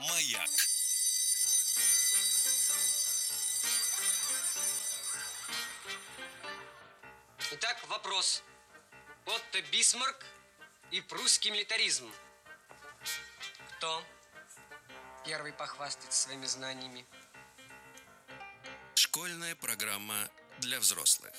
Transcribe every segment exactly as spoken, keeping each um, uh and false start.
Маяк. Итак, вопрос. Отто Бисмарк и прусский милитаризм. Кто первый похвастается своими знаниями? Школьная программа для взрослых.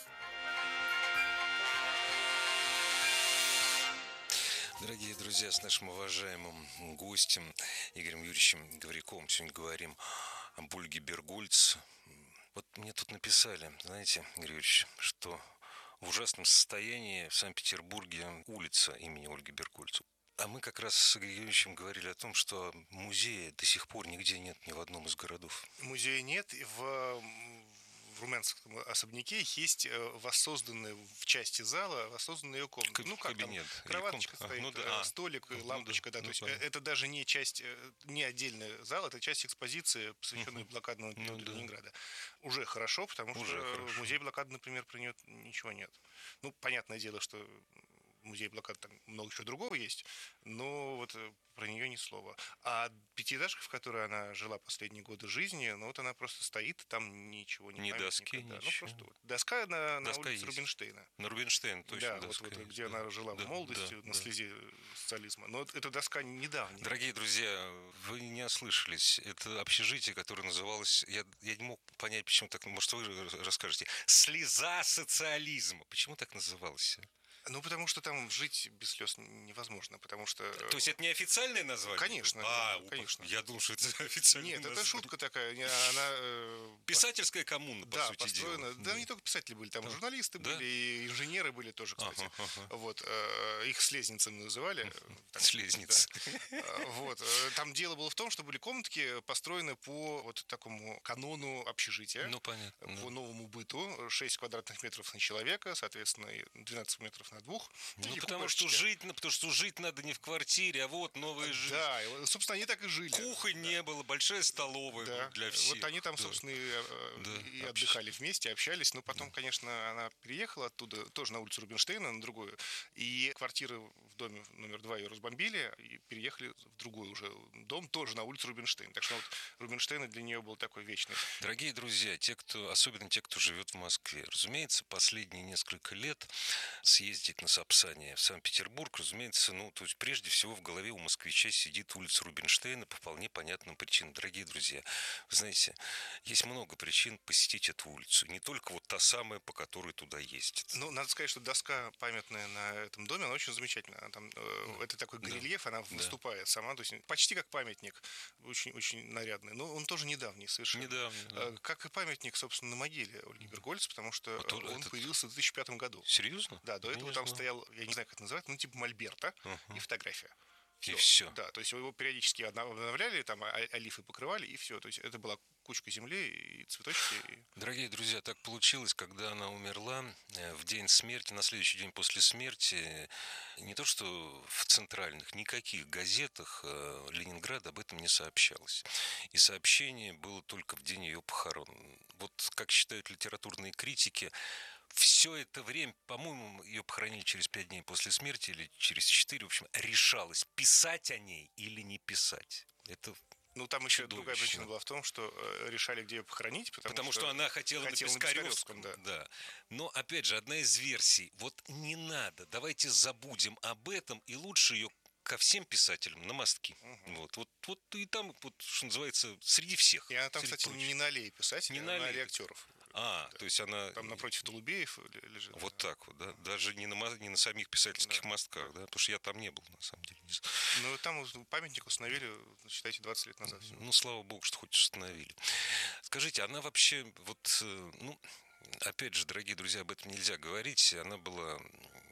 Дорогие друзья, с нашим уважаемым гостем Игорем Юрьевичем Гавряковым сегодня говорим об Ольге Бергольц. Вот мне тут написали, знаете, Игорь Юрьевич, что в ужасном состоянии в Санкт-Петербурге улица имени Ольги Бергольц. А мы как раз с Игорем Юрьевичем говорили о том, что музея до сих пор нигде нет ни в одном из городов. Музея нет. В, в румынском особняке есть воссозданные в части зала воссозданные ее комнаты. Как, ну, как кабинет. Там, кроваточка ком... стоит, а, ну, да. столик, ну, лампочка. Да. Да, Ну, то понятно. есть это даже не часть, не отдельный зал, это часть экспозиции, посвященной uh-huh. блокадному периоду ну, да. Ленинграда. Уже хорошо, потому Уже что хорошо. в музее блокады, например, про нее ничего нет. Ну, понятное дело, что музей блокады там много чего другого есть, но вот про нее ни слова. А пятиэтажка, в которой она жила последние годы жизни, ну вот она просто стоит, там ничего не Ни доски, да. ничего. Ну просто вот. Доска на, доска на улице есть. Рубинштейна. На Рубинштейна, точно. Да, доска вот, вот есть, где да. она жила да, в молодости, да, на да. слезе социализма. Но вот эта доска недавняя. Дорогие друзья, вы не ослышались. Это общежитие, которое называлось, я, я не мог понять, почему так, может, вы расскажете, «Слеза социализма». Почему так называлось? Ну, потому что там жить без слез невозможно, потому что... То есть это не официальное название? Конечно, а, конечно. Я думал, что это официальное Нет, название. это шутка такая. Она... Писательская коммуна, по да, сути построена. дела. Да, да, не только писатели были, там да. журналисты да? были, и инженеры были тоже, кстати. Ага, ага. Вот, их слезницами называли. Слезницы. Да. Вот. Там дело было в том, что были комнатки построены по вот такому канону общежития. Ну, понятно. По да. новому быту. шесть квадратных метров на человека, соответственно, двенадцать метров на двух. Ну, потому что, жить, потому что жить надо не в квартире, а вот новая жизнь. Да, собственно, они так и жили. Кухонь да. не было, большая столовая да. для всех. Вот они там, да. собственно, и, да. и отдыхали вместе, общались. Но потом, да. конечно, она переехала оттуда, тоже на улицу Рубинштейна, на другую. И квартиры в доме номер два ее разбомбили, и переехали в другой уже дом, тоже на улицу Рубинштейна. Так что вот Рубинштейн для нее был такой вечный. Дорогие друзья, те, кто, особенно те, кто живет в Москве, разумеется, последние несколько лет съездить на Сапсане в Санкт-Петербург, разумеется, ну, то есть прежде всего в голове у москвича сидит улица Рубинштейна по вполне понятным причинам. Дорогие друзья, вы знаете, есть много причин посетить эту улицу. Не только вот та самая, по которой туда ездят. Ну, надо сказать, что доска памятная на этом доме, она очень замечательная. Она там, э, это такой горельеф, да. она да. выступает сама, то есть почти как памятник, очень-очень нарядный. Но он тоже недавний совершенно. Недавний, да. Как и памятник, собственно, на могиле Ольги Бергольц, потому что вот он этот... появился в две тысячи пятом году. Серьезно? Да, до этого я там знал. стоял, я не знаю, как это называется, ну, типа мольберта uh-huh. и фотография. Все. И все. Да, то есть его периодически обновляли, там олифы покрывали, и все. То есть это была кучка земли и цветочки. Дорогие друзья, так получилось, когда она умерла, в день смерти, на следующий день после смерти, не то что в центральных, никаких газетах Ленинграда об этом не сообщалось. И сообщение было только в день ее похорон. Вот как считают литературные критики, все это время, по-моему, ее похоронили через пять дней после смерти или через четыре, в общем, решалось, писать о ней или не писать. Это Ну, там еще другая причина была в том, что решали, где ее похоронить, потому, потому что, что она хотела, хотела на Пискаревском. Да. да. Но, опять же, одна из версий, вот не надо, давайте забудем об этом, и лучше ее ко всем писателям на мостки. Угу. Вот, вот, вот и там, вот, что называется, среди всех. И она там, кстати, прочих. не на аллее писателей, не а на аллее актеров. А, да. то есть она... Там напротив Толубеев лежит. Вот да. так вот, да? Даже не на, не на самих писательских да. мостках, да? Потому что я там не был, на самом деле. Ну, там памятник установили, считайте, двадцать лет назад. Ну, слава богу, что хоть установили. Скажите, она вообще, вот, ну, опять же, дорогие друзья, об этом нельзя говорить. Она была...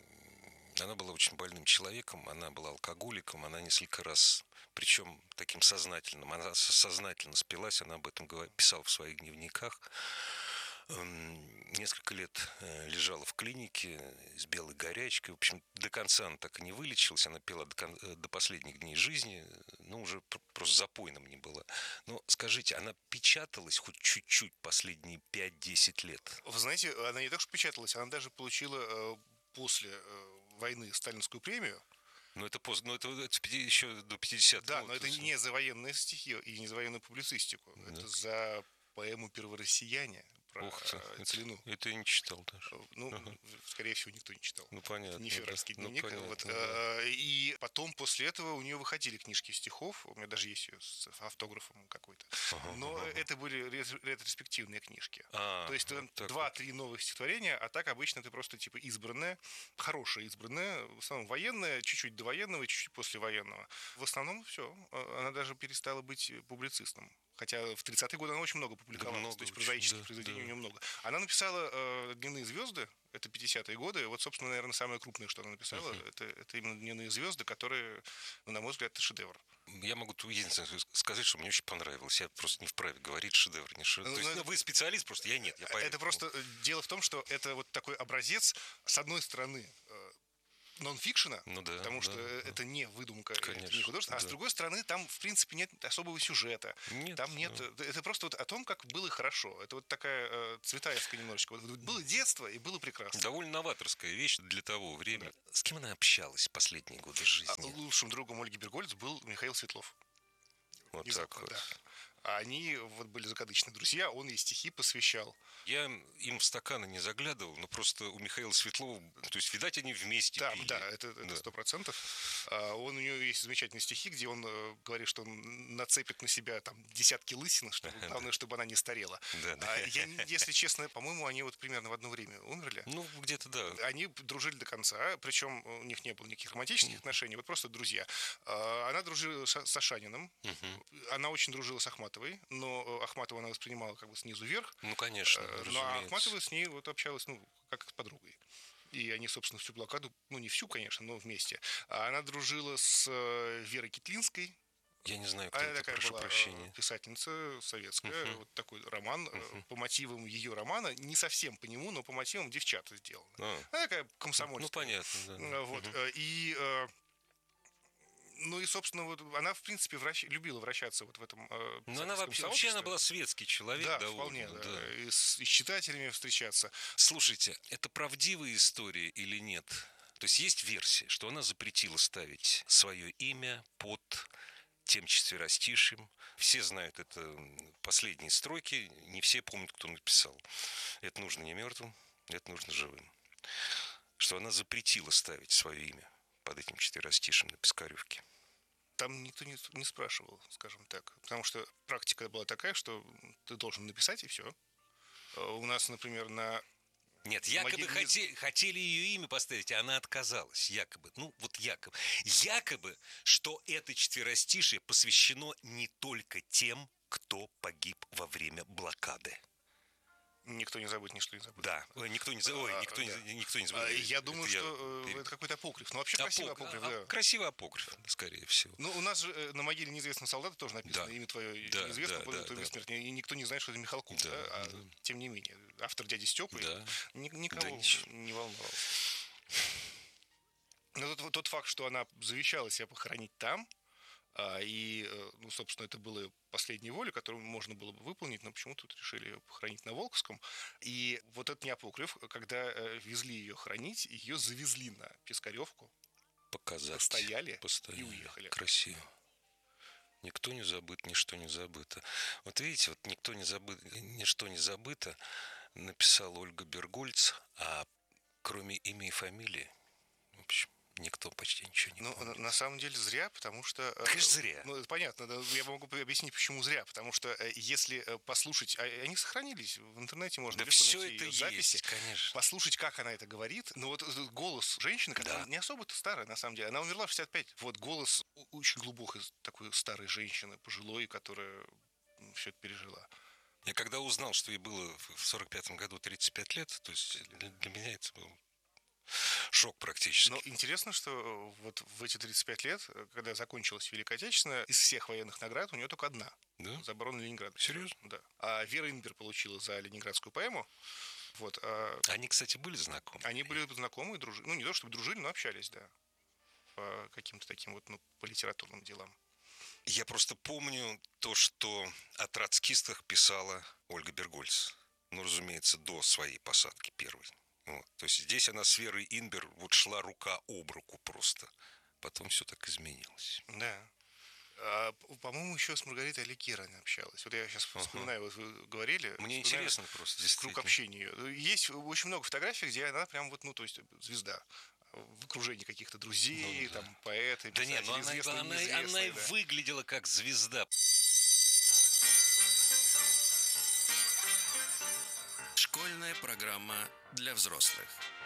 Она была очень больным человеком, она была алкоголиком, она несколько раз, причем таким сознательным, она сознательно спилась, она об этом писала в своих дневниках. Несколько лет лежала в клинике с белой горячкой. В общем, до конца она так и не вылечилась. Она пила до, кон... до последних дней жизни. Ну, уже просто запойным не была. Но скажите, она печаталась хоть чуть-чуть последние пять-десять лет? Вы знаете, она не так что печаталась, она даже получила после войны сталинскую премию. Но это поздно, но это, это еще до пятидесятых. Да, ну, но это есть... не за военные стихи и не за военную публицистику. Да. Это за поэму «Первороссияне» про Ух ты, Целину. Это, это я не читал даже. Ну, ага. скорее всего, никто не читал. Ну, понятно. Не февральский да. дневник. Ну, понятно, вот. да. И потом, после этого, у нее выходили книжки стихов. У меня даже есть ее с автографом какой-то. Ага, Но ага. это были ретроспективные книжки. А, То есть вот два-три вот. новых стихотворения, а так обычно ты просто типа избранная, хорошая избранная, в основном военная, чуть-чуть до военного и чуть-чуть после военного. В основном все. Она даже перестала быть публицистом. Хотя в тридцатые годы она очень много публиковалась, да, много, то есть прозаических да, произведений да. у нее много. Она написала э, «Дневные звезды», это пятидесятые годы. Вот, собственно, наверное, самое крупное, что она написала, uh-huh. это, это именно «Дневные звезды», которые, ну, на мой взгляд, это шедевр. Я могу единственное сказать, что мне очень понравилось. Я просто не вправе говорить шедевр, не шедевр. Ну, то есть, ну, вы специалист, просто я нет. Я это просто дело в том, что это вот такой образец, с одной стороны, нон-фикшена, ну, да, потому да, что да. это не выдумка, Конечно, это не художество, а да. с другой стороны, там, в принципе, нет особого сюжета. Нет, там нет, да. это просто вот о том, как было хорошо. Это вот такая э, цветаевская немножечко. Вот было детство, и было прекрасно. Довольно новаторская вещь для того времени. Да. С кем она общалась последние годы жизни? А лучшим другом Ольги Бергольц был Михаил Светлов. Вот Внезапно, так вот. Да. Они вот были закадычные друзья, он ей стихи посвящал. Я им в стаканы не заглядывал, но просто у Михаила Светлова, то есть, видать, они вместе да, пили. Да, это сто процентов. Он, у него есть замечательные стихи, где он говорит, что он нацепит на себя там десятки лысин, чтобы, главное, чтобы она не старела. Да, да. Я, если честно, по-моему, они вот примерно в одно время умерли. Ну, где-то да. Они дружили до конца, причем у них не было никаких романтических mm. отношений, вот просто друзья. Она дружила с Ашаниным, uh-huh. она очень дружила с Ахматовой, но Ахматова она воспринимала как бы снизу вверх. Ну, конечно, но Ахматова с ней вот общалась, ну, как с подругой. И они, собственно, всю блокаду, ну, не всю, конечно, но вместе. А она дружила с Верой Китлинской. Я не знаю, кто она это, такая прошу была прощения. Писательница советская, uh-huh. вот такой роман uh-huh. по мотивам ее романа, не совсем по нему, но по мотивам «Девчата» сделано. Uh-huh. Она такая комсомольская. Ну, понятно, да. Вот. Uh-huh. И... Ну и, собственно, вот она, в принципе, вращ... любила вращаться вот в этом э, Но она вообще, вообще она была светский человек. Да, довольно, вполне, да. да. И, с, и с читателями встречаться. Слушайте, это правдивая история или нет? То есть есть версия, что она запретила ставить свое имя под тем четверостишием. Все знают это последние строки, не все помнят, кто написал. Это нужно не мертвым, это нужно живым. Что она запретила ставить свое имя под этим четверостишием на Пискаревке. Там никто не, не спрашивал, скажем так. Потому что практика была такая, что ты должен написать, и все. У нас, например, на... Нет, якобы могиле... хотели, хотели ее имя поставить, а она отказалась. Якобы. Ну, вот якобы. Якобы, что это четверостишие посвящено не только тем, кто погиб во время блокады. Никто не забудет, ничто не забудет. Да, Ой, никто не забудет. Ой, никто, а, не, да. никто не забудет. Я думаю, это что я... это какой-то апокриф. Ну, вообще Апок... красивый апокриф, а, да. Красивый апокриф, скорее всего. Ну, у нас же на могиле неизвестного солдата тоже написано да. имя твое да, неизвестно, да, после да, твоей да. смерти. И никто не знает, что это Михалков. Да, да? А да. тем не менее, автор дяди Степы да. никого да, не волновал. Но тот, тот факт, что она завещала себя похоронить там, и, ну, собственно, это была последняя воля, которую можно было бы выполнить, но почему-то тут решили ее похоронить на Волковском. И вот это не апокриф, когда везли ее хранить, ее завезли на Пискаревку, показать, постояли, постояли и уехали. Красиво. Никто не забыт, ничто не забыто. Вот видите, вот никто не забыт, ничто не забыто, написала Ольга Бергольц, а кроме имя и фамилии, в общем, никто почти ничего не ну, помнит. На самом деле зря, потому что... Конечно, зря. Ну, это понятно, да, я могу объяснить, почему зря. Потому что если послушать... Они сохранились, в интернете можно да все это есть, записи, конечно. Послушать, как она это говорит. Ну, вот голос женщины, которая да. не особо-то старая, на самом деле. Она умерла в шестьдесят пять. Вот голос очень глубокой такой старой женщины, пожилой, которая все это пережила. Я когда узнал, что ей было в сорок пятом году тридцать пять лет, то есть для меня это было... Шок практически. Но интересно, что вот в эти тридцать пять лет, когда закончилась Великая Отечественная, из всех военных наград у нее только одна. Да? За оборону Ленинграда. Серьезно? Да. А Вера Инбер получила за ленинградскую поэму. Вот, а... Они, кстати, были знакомы? Они были знакомы и дружили. Ну, не то, чтобы дружили, но общались, да. По каким-то таким вот, ну, по литературным делам. Я просто помню то, что о троцкистах писала Ольга Бергольц. Ну, разумеется, до своей посадки первой. Вот. То есть здесь она с Верой Инбер вот шла рука об руку просто. потом все так изменилось. Да. А, п- по-моему, еще с Маргаритой Аликир она общалась. Вот я сейчас Ага. вспоминаю, вот вы говорили. Мне вспоминаю интересно просто, Круг действительно. общения её. Есть очень много фотографий, где она прям вот, ну, то есть звезда. В окружении каких-то друзей, Ну да. там, поэты, Да нет, писатели, ну она, и- известные, она, и- неизвестные, она и да. выглядела как звезда. Школьная программа для взрослых.